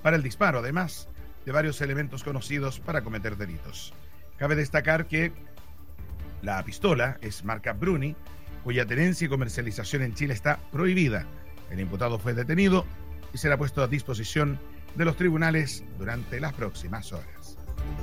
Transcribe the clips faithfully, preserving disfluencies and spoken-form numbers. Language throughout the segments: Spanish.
para el disparo, además de varios elementos conocidos para cometer delitos. Cabe destacar que la pistola es marca Bruni, cuya tenencia y comercialización en Chile está prohibida. El imputado fue detenido y será puesto a disposición de los tribunales durante las próximas horas.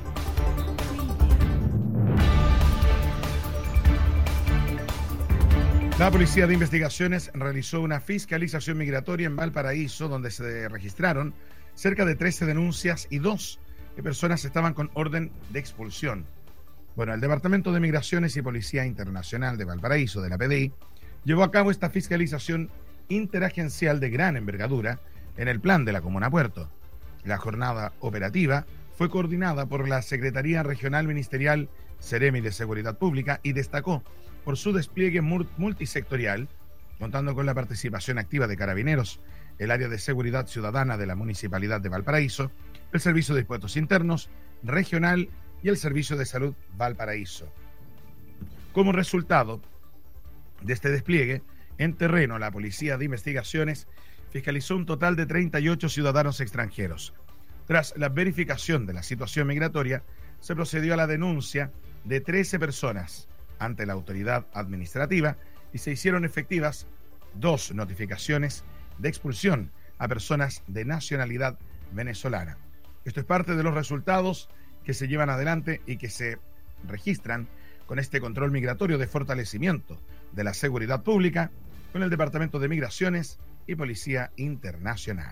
La Policía de Investigaciones realizó una fiscalización migratoria en Valparaíso, donde se registraron cerca de trece denuncias y dos personas estaban con orden de expulsión. Bueno, el Departamento de Migraciones y Policía Internacional de Valparaíso, de la P D I, llevó a cabo esta fiscalización interagencial de gran envergadura en el plan de la Comuna Puerto. La jornada operativa fue coordinada por la Secretaría Regional Ministerial Seremi de Seguridad Pública y destacó por su despliegue multisectorial, contando con la participación activa de Carabineros, el área de seguridad ciudadana de la Municipalidad de Valparaíso, el Servicio de Impuestos Internos Regional y el Servicio de Salud Valparaíso. Como resultado de este despliegue, en terreno, la Policía de Investigaciones fiscalizó un total de treinta y ocho ciudadanos extranjeros. Tras la verificación de la situación migratoria, se procedió a la denuncia de trece personas ante la autoridad administrativa y se hicieron efectivas dos notificaciones de expulsión a personas de nacionalidad venezolana. Esto es parte de los resultados que se llevan adelante y que se registran con este control migratorio de fortalecimiento de la seguridad pública con el Departamento de Migraciones y Policía Internacional.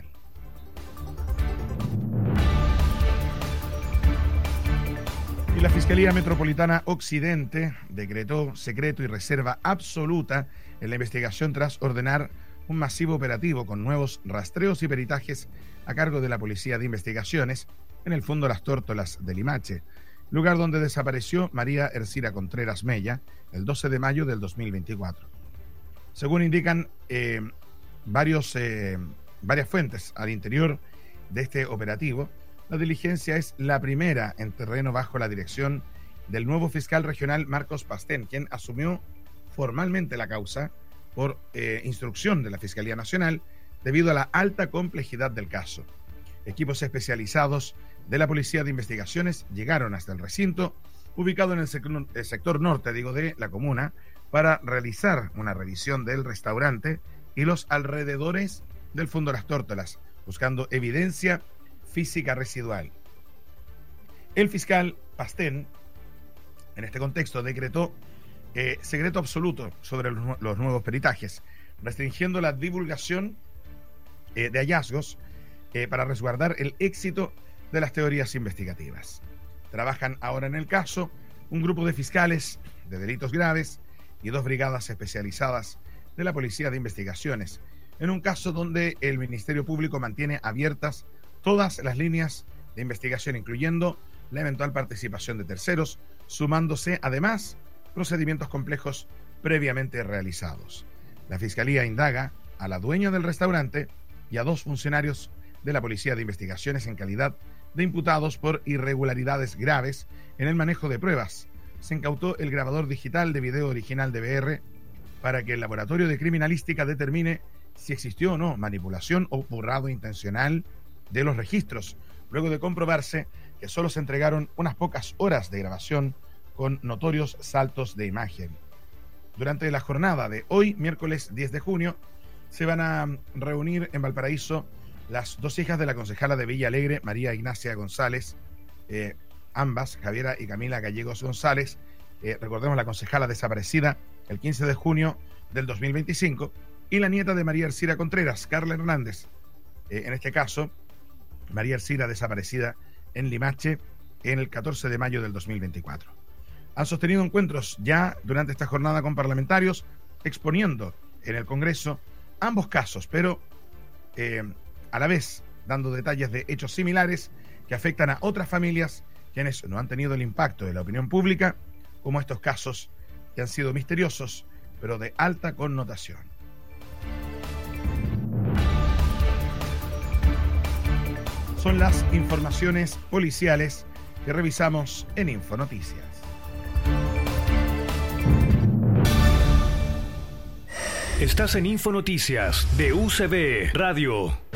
Y la Fiscalía Metropolitana Occidente decretó secreto y reserva absoluta en la investigación tras ordenar un masivo operativo con nuevos rastreos y peritajes a cargo de la Policía de Investigaciones en el Fondo Las Tórtolas de Limache, lugar donde desapareció María Ercira Contreras Mella el doce de mayo del dos mil veinticuatro. Según indican eh, varios, eh, varias fuentes al interior de este operativo, la diligencia es la primera en terreno bajo la dirección del nuevo fiscal regional Marcos Pastén, quien asumió formalmente la causa por eh, instrucción de la Fiscalía Nacional debido a la alta complejidad del caso. Equipos especializados de la Policía de Investigaciones llegaron hasta el recinto, ubicado en el, sec- el sector norte, digo, de la comuna, para realizar una revisión del restaurante y los alrededores del Fondo Las Tórtolas, buscando evidencia física residual. El fiscal Pastén, en este contexto, decretó eh, secreto absoluto sobre los, los nuevos peritajes, restringiendo la divulgación eh, de hallazgos eh, para resguardar el éxito de las teorías investigativas. Trabajan ahora en el caso un grupo de fiscales de delitos graves y dos brigadas especializadas de la Policía de Investigaciones, en un caso donde el Ministerio Público mantiene abiertas todas las líneas de investigación, incluyendo la eventual participación de terceros, sumándose además procedimientos complejos previamente realizados. La Fiscalía indaga a la dueña del restaurante y a dos funcionarios de la Policía de Investigaciones en calidad de imputados por irregularidades graves en el manejo de pruebas. Se incautó el grabador digital de video original de B R para que el laboratorio de criminalística determine si existió o no manipulación o borrado intencional de los registros, luego de comprobarse que solo se entregaron unas pocas horas de grabación con notorios saltos de imagen. Durante la jornada de hoy, miércoles diez de junio, se van a reunir en Valparaíso las dos hijas de la concejala de Villa Alegre, María Ignacia González, eh, ambas, Javiera y Camila Gallegos González, eh, recordemos la concejala desaparecida el quince de junio del dos mil veinticinco, y la nieta de María Ercira Contreras, Carla Hernández, eh, en este caso, María Ercira desaparecida en Limache en el catorce de mayo del dos mil veinticuatro. Han sostenido encuentros ya durante esta jornada con parlamentarios, exponiendo en el Congreso ambos casos, pero eh, a la vez dando detalles de hechos similares que afectan a otras familias quienes no han tenido el impacto de la opinión pública, como estos casos que han sido misteriosos, pero de alta connotación. Son las informaciones policiales que revisamos en Infonoticias. Estás en Infonoticias de U C B Radio.